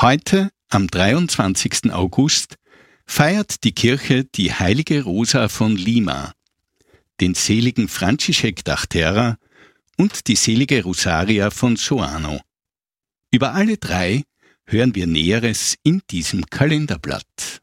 Heute, am 23. August, feiert die Kirche die heilige Rosa von Lima, den seligen Franciszek d'Achtera und die selige Rosaria von Soano. Über alle drei hören wir Näheres in diesem Kalenderblatt.